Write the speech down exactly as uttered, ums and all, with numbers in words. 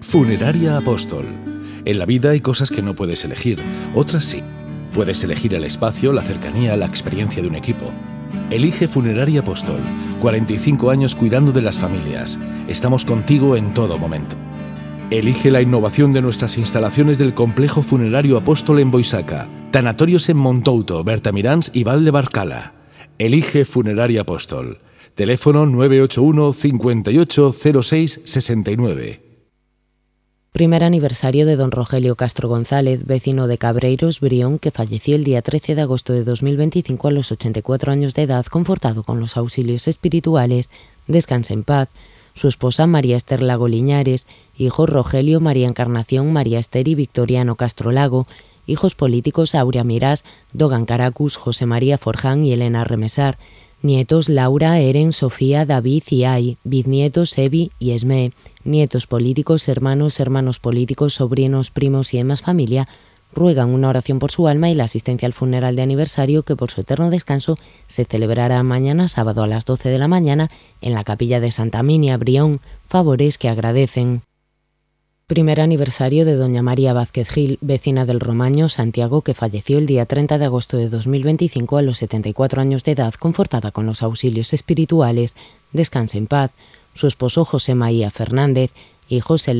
Funeraria Apóstol. En la vida hay cosas que no puedes elegir, otras sí. Puedes elegir el espacio, la cercanía, la experiencia de un equipo. Elige Funeraria Apóstol. cuarenta y cinco años cuidando de las familias. Estamos contigo en todo momento. Elige la innovación de nuestras instalaciones del Complejo Funerario Apóstol en Boisaca. Tanatorios en Montouto, Bertamiráns y Val de Barcala. Elige Funeraria Apóstol. Teléfono nueve ocho uno, cincuenta y ocho, cero seis, sesenta y nueve. Primer aniversario de don Rogelio Castro González, vecino de Cabreiros, Brión, que falleció el día trece de agosto de dos mil veinticinco a los ochenta y cuatro años de edad, confortado con los auxilios espirituales. Descanse en paz. Su esposa María Esther Lago Liñares, hijos Rogelio, María Encarnación, María Esther y Victoriano Castro Lago, hijos políticos Aurea Mirás, Dogan Caracus, José María Forján y Elena Remesar, nietos Laura, Eren, Sofía, David y Ay, bisnietos Evi y Esme, nietos políticos, hermanos, hermanos políticos, sobrinos, primos y demás familia, ruegan una oración por su alma y la asistencia al funeral de aniversario que por su eterno descanso se celebrará mañana sábado a las doce de la mañana en la capilla de Santa Minia, Brión, favores que agradecen. Primer aniversario de doña María Vázquez Gil, vecina del Romaño, Santiago, que falleció el día treinta de agosto de dos mil veinticinco a los setenta y cuatro años de edad, confortada con los auxilios espirituales. Descanse en paz. Su esposo José María Fernández, hijos